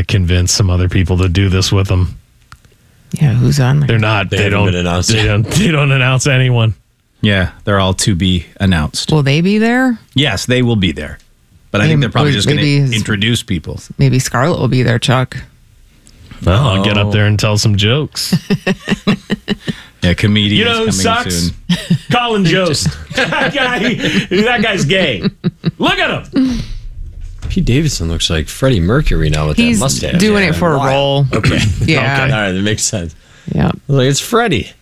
to convince some other people to do this with them. Yeah, who's on there? They're not. They haven't don't been announced They yet. don't announce anyone. Yeah, they're all to be announced. Will they be there? Yes, they will be there. But I think they're probably just going Maybe to introduce people. Maybe Scarlett will be there, Chuck. Well, I'll get up there and tell some jokes. Yeah, comedians You know who coming sucks? soon. Colin Jost. that guy's gay. Look at him. Pete Davidson looks like Freddie Mercury now with He's that mustache. doing it for a role. Okay. Yeah. All right, that makes sense. Yeah. Like, it's Freddie.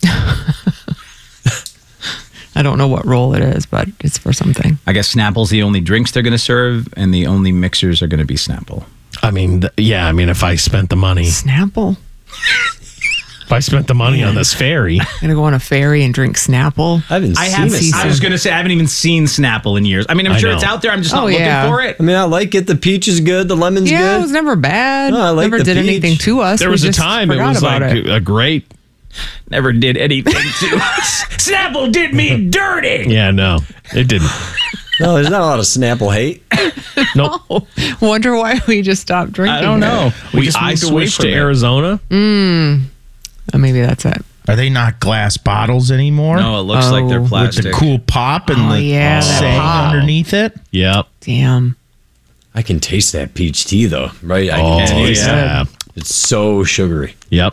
I don't know what role it is, but it's for something. I guess Snapple's the only drinks they're going to serve, and the only mixers are going to be Snapple. I mean, if I spent the money, Snapple? on this ferry, I'm going to go on a ferry and drink Snapple? I haven't seen it. I was going to say, I haven't even seen Snapple in years. I mean, I'm sure know. it's out there. I'm just not Oh, looking yeah. for it. I mean, I like it. The peach is good. The lemon's Yeah, good. it was never bad. No, I like never the did peach. anything to us. there We was a just time it forgot was about like it. a great. Never did anything to us. Snapple did me dirty. Yeah, no, it didn't. No, there's not a lot of Snapple hate. Nope. Wonder why we just stopped drinking. I don't know. I switched to Arizona. Oh, maybe that's it. Are they not glass bottles anymore? No, it looks like they're Oh. With plastic. the cool pop and Oh, the yeah, that saying pop. underneath it? Yep. Damn. I can taste that peach tea, though, right? I Oh, can taste yeah. it. It's so sugary. Yep.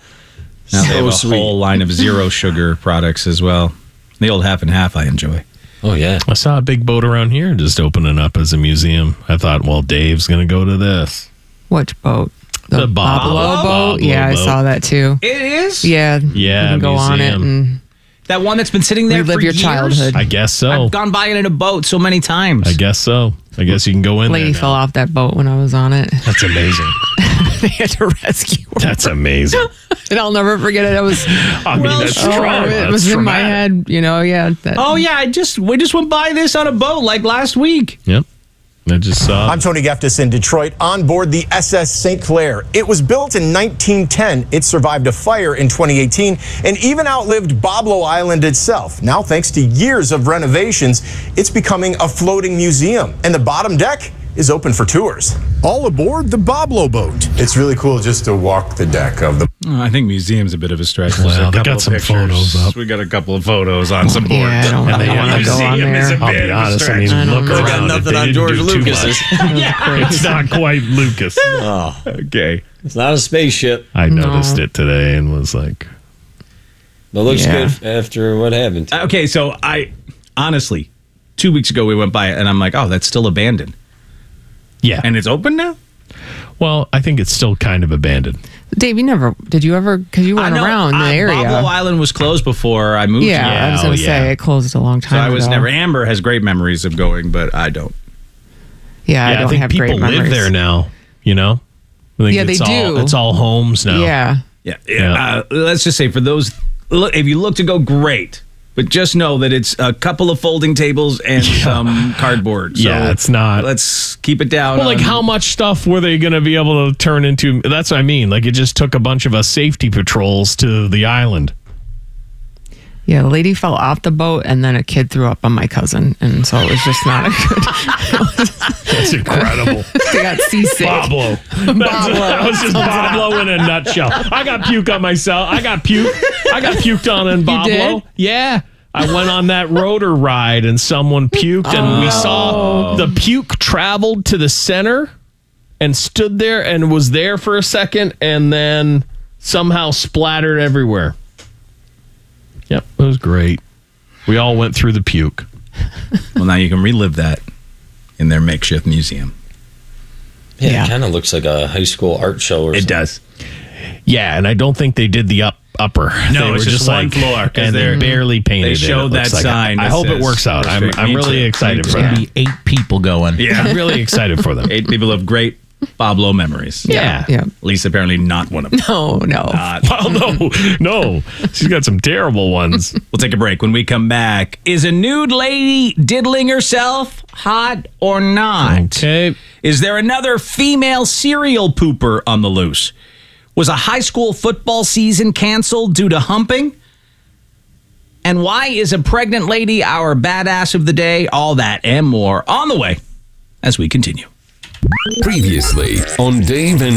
Now they have a So sweet. whole line of zero sugar products as well. The old half and half I enjoy. Oh, yeah. I saw a big boat around here just opening up as a museum. I thought, well, Dave's going to go to this. Which boat? The Boblo boat? Yeah, I boat. saw that too. It is? Yeah. Yeah, You can go on it museum. and That one that's been sitting there relive for your years? childhood. I guess so. I've gone by it in a boat so many times. I guess so. I guess you can go in lady there fell now. off that boat when I was on it. That's amazing. They had to rescue her. That's amazing. And I'll never forget it. I was, I mean, that's trauma. it was That's in my traumatic. head, yeah. That, Oh, yeah. We just went by this on a boat like last week. Yep. I just saw. I'm Tony Geftis in Detroit on board the SS St. Clair. It was built in 1910. It survived a fire in 2018 and even outlived Boblo Island itself. Now, thanks to years of renovations, it's becoming a floating museum. And the bottom deck is open for tours. All aboard the Boblo boat. It's really cool just to walk the deck of the I think museum's a bit of a stretch. There's Well, a they couple got of some pictures. photos up. We got a couple of photos on some board. Yeah, I don't And really they want to go on museum is there. a I'll bit be of a honest. I mean, stretch. look They around. got it. nothing They on didn't George do too Lucas's. much. It's not quite Lucas. Oh, Okay. it's not a spaceship. I noticed it today and was like, But it looks Yeah. good after what happened. Okay, so honestly, 2 weeks ago we went by it and I'm like, oh, that's still abandoned. yeah. And it's open now? Well, I think it's still kind of abandoned. Dave, did you ever, because you weren't I know, around the area. Boblo Island was closed before I moved Yeah, here. I was going to say yeah. it closed a long So time I was ago. never. Amber has great memories of going, but I don't. Yeah, I Yeah, I don't think have people great live memories. there now, I think Yeah, they it's all, do. It's all homes now. Yeah. Yeah. Yeah. Let's just say for those, if you look to go, great. But just know that it's a couple of folding tables and some cardboard. So Yeah, it's not. Let's keep it down. Well, like on- how much stuff were they going to be able to turn into? That's what I mean. Like it just took a bunch of us safety patrols to the island. Yeah, the lady fell off the boat and then a kid threw up on my cousin. And so it was just not a good. That's incredible. They got seasick. Boblo. That was just Boblo in a nutshell. I got puke on myself. I got puked on in Boblo. did? Yeah. I went on that rotor ride and someone puked and we saw the puke traveled to the center and stood there and was there for a second and then somehow splattered everywhere. Yep, it was great. We all went through the puke. Well, now you can relive that in their makeshift museum. Yeah. It kind of looks like a high school art show or something. does. Yeah, and I don't think they did the upper. No, They it's were just one like, floor, 'cause and they they're- barely painted. they it, showed it looks that like. sign I that hope it says works out. I'm restrict- me really too. excited Me for too. them. Be 8 people going. Yeah. I'm really excited for them. 8 people of great Boblo memories. Yeah. Yeah. At least apparently not one of them. No. Well, no. She's got some terrible ones. We'll take a break. When we come back, is a nude lady diddling herself hot or not? Okay. Is there another female serial pooper on the loose? Was a high school football season canceled due to humping? And why is a pregnant lady our badass of the day? All that and more on the way as we continue. Previously on Dave and